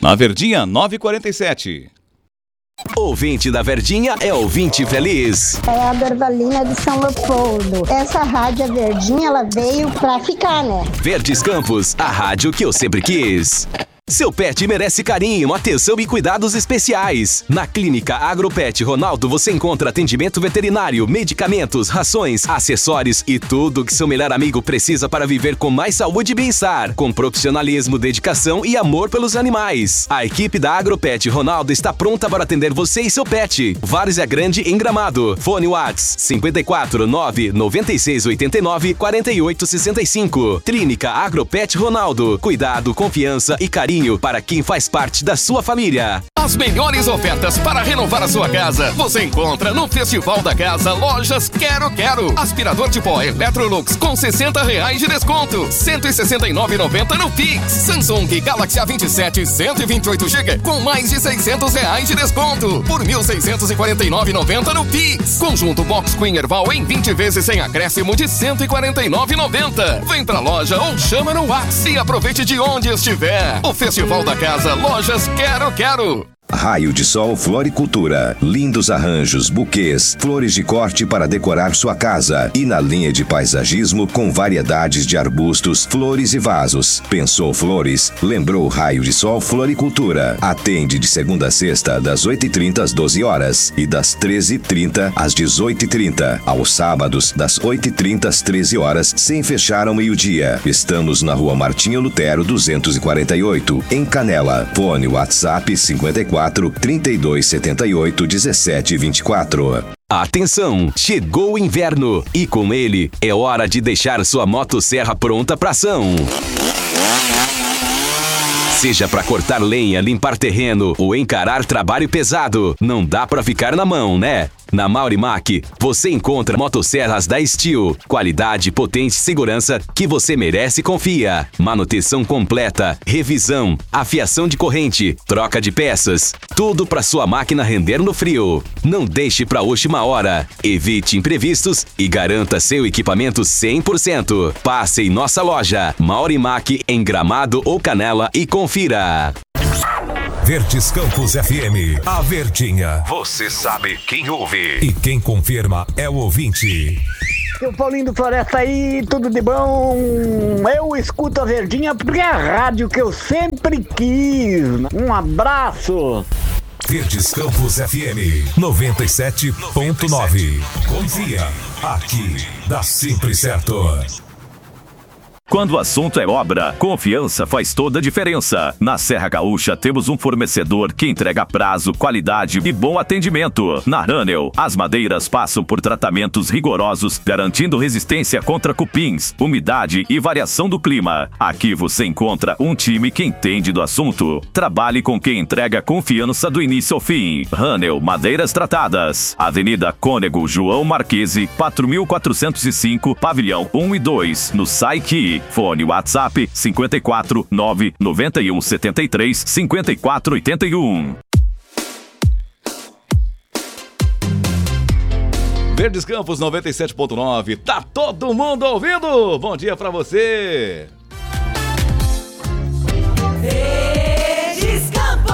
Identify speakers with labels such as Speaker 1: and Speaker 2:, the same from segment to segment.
Speaker 1: Na Verdinha, 9h47.
Speaker 2: Ouvinte da Verdinha é ouvinte feliz.
Speaker 3: É a Dorvalina de São Leopoldo. Essa rádio, a Verdinha, ela veio pra ficar, né?
Speaker 2: Verdes Campos, a rádio que eu sempre quis. Seu pet merece carinho, atenção e cuidados especiais. Na Clínica Agropet Ronaldo você encontra atendimento veterinário, medicamentos, rações, acessórios e tudo que seu melhor amigo precisa para viver com mais saúde e bem-estar, com profissionalismo, dedicação e amor pelos animais. A equipe da Agropet Ronaldo está pronta para atender você e seu pet. Várzea Grande em Gramado. Fone Whats 54 9 96 89 48 65. Clínica Agropet Ronaldo. Cuidado, confiança e carinho para quem faz parte da sua família.
Speaker 4: As melhores ofertas para renovar a sua casa você encontra no Festival da Casa Lojas Quero Quero. Aspirador de pó Electrolux com R$60 de desconto, R$169,90 no Pix. Samsung Galaxy A27 128GB com mais de R$600 de desconto por R$1.649,90 no Pix. Conjunto Box Queen Erval em 20 vezes sem acréscimo de R$149,90. Vem pra loja ou chama no WhatsApp e aproveite de onde estiver. O Festival da Casa Lojas Quero Quero.
Speaker 5: Raio de Sol Floricultura. Lindos arranjos, buquês, flores de corte para decorar sua casa. E na linha de paisagismo com variedades de arbustos, flores e vasos. Pensou flores? Lembrou Raio de Sol Floricultura. Atende de segunda a sexta, das 8h30 às 12 horas e das 13h30 às 18h30. Aos sábados, das 8h30 às 13 horas, sem fechar ao meio-dia. Estamos na Rua Martinho Lutero 248, em Canela. Fone WhatsApp 54 3278 1724.
Speaker 2: Atenção, chegou o inverno e com ele é hora de deixar sua motosserra pronta para ação. Seja para cortar lenha, limpar terreno ou encarar trabalho pesado, não dá para ficar na mão, né? Na Maurimac, você encontra motosserras da Steel, qualidade, potência e segurança que você merece e confia. Manutenção completa, revisão, afiação de corrente, troca de peças, tudo para sua máquina render no frio. Não deixe para a última hora. Evite imprevistos e garanta seu equipamento 100%. Passe em nossa loja, Maurimac, em Gramado ou Canela e confira.
Speaker 6: Verdes Campos FM, a Verdinha.
Speaker 7: Você sabe quem ouve.
Speaker 6: E quem confirma é o ouvinte.
Speaker 8: Seu Paulinho do Floresta aí, tudo de bom? Eu escuto a Verdinha porque é a rádio que eu sempre quis. Um abraço.
Speaker 6: Verdes Campos FM 97.9. Confia, aqui dá sempre certo.
Speaker 9: Quando o assunto é obra, confiança faz toda a diferença. Na Serra Gaúcha temos um fornecedor que entrega prazo, qualidade e bom atendimento. Na Ranel, as madeiras passam por tratamentos rigorosos, garantindo resistência contra cupins, umidade e variação do clima. Aqui você encontra um time que entende do assunto. Trabalhe com quem entrega confiança do início ao fim. Ranel Madeiras Tratadas. Avenida Cônego João Marquese, 4405, Pavilhão 1 e 2, no Saiqui. Fone WhatsApp 54 9 91 73 54 81.
Speaker 1: Verdes Campos 97.9. Tá todo mundo ouvindo? Bom dia pra você.
Speaker 10: Verdes Campos.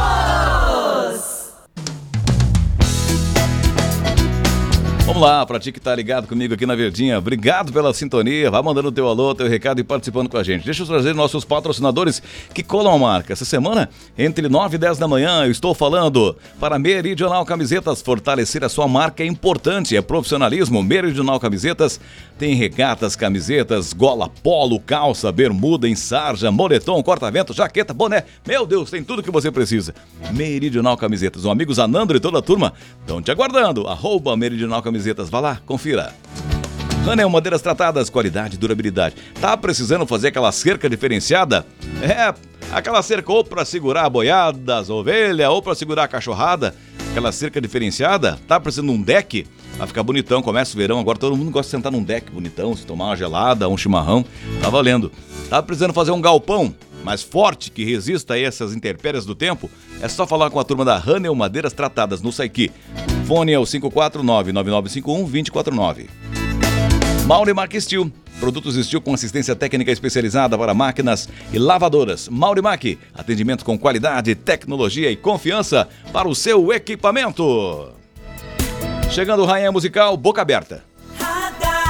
Speaker 1: Vamos lá, pra ti que tá ligado comigo aqui na Verdinha, obrigado pela sintonia, vai mandando teu alô, teu recado e participando com a gente. Deixa eu trazer nossos patrocinadores que colam a marca. Essa semana, entre 9 e 10 da manhã, eu estou falando para Meridional Camisetas. Fortalecer a sua marca é importante, é profissionalismo. Meridional Camisetas tem regatas, camisetas, gola, polo, calça, bermuda, ensarja, moletom, corta-vento, jaqueta, boné. Meu Deus, tem tudo que você precisa. Meridional Camisetas, o amigo Zanandro e toda a turma estão te aguardando. @Meridional Camisetas. Vai lá, confira. Ranel Madeiras Tratadas, qualidade e durabilidade. Tá precisando fazer aquela cerca diferenciada? É, aquela cerca ou para segurar a boiada, as ovelhas, ou para segurar a cachorrada. Aquela cerca diferenciada? Tá precisando de um deck? Vai ficar bonitão, começa o verão, agora todo mundo gosta de sentar num deck bonitão, se tomar uma gelada, um chimarrão, tá valendo. Tá precisando fazer um galpão mais forte, que resista a essas intempéries do tempo? É só falar com a turma da Ranel Madeiras Tratadas no Saiqui. Fone é o 549-9951-2049. Maurimac Steel. Produtos Steel com assistência técnica especializada para máquinas e lavadoras. Maurimac. Atendimento com qualidade, tecnologia e confiança para o seu equipamento. Chegando o Rainha Musical, Boca Aberta.